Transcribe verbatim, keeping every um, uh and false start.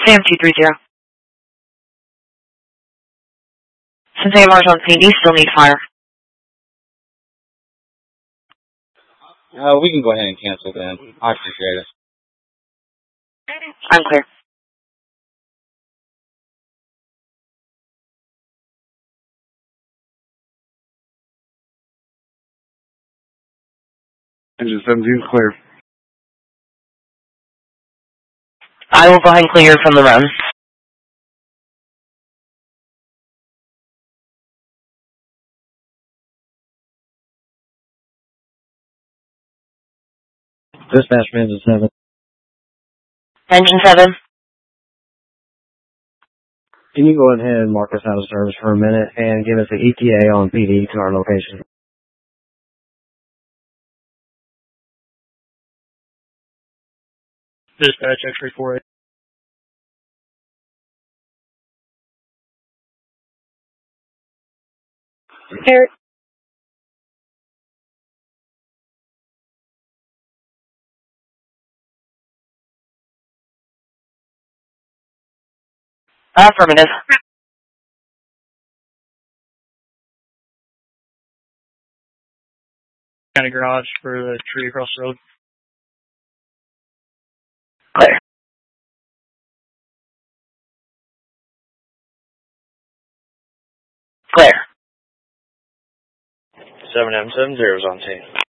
Sam two three zero. Since A M R's on P D, still need fire. Uh, we can go ahead and cancel then. I appreciate it. I'm clear. Engine seventeen is clear. I will go ahead and clear from the run. Dispatch Engine seven. Engine seven. Can you go ahead and mark us out of service for a minute and give us an E T A on P D to our location? Dispatch X-ray four eight. Here. Affirmative. County garage for the tree across the road. Clear. Clear. seven M seven zero is on scene.